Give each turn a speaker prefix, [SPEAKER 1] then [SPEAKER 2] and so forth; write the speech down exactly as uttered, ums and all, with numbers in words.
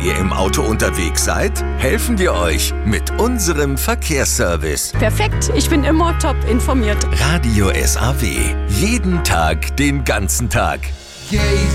[SPEAKER 1] ihr im Auto unterwegs seid, helfen wir euch mit unserem Verkehrsservice.
[SPEAKER 2] Perfekt, ich bin immer top informiert.
[SPEAKER 1] Radio S A W. Jeden Tag, den ganzen Tag.